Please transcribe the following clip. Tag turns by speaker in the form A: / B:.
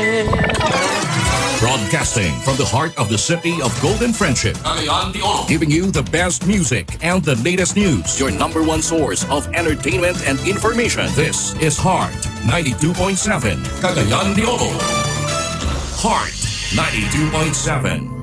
A: Broadcasting from the heart of the city of Golden Friendship.
B: Cagayan de Oro.
A: Giving you the best music and the latest news. Your number one source of entertainment and information. This is Heart 92.7.
B: Cagayan de Oro.
A: Heart 92.7.